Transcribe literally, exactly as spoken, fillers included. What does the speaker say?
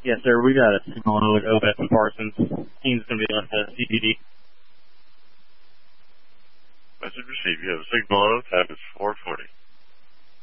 Yes, sir. We got a signal over at O B E T and Parsons. Team's going to be left at C P D. Message received. You have a signal O. Time is four forty.